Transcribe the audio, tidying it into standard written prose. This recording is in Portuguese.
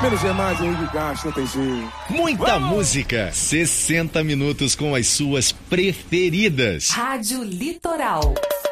menos é mais, Henrique Castro, não tem jeito. Muita música, 60 minutos com as suas preferidas. Rádio Litoral.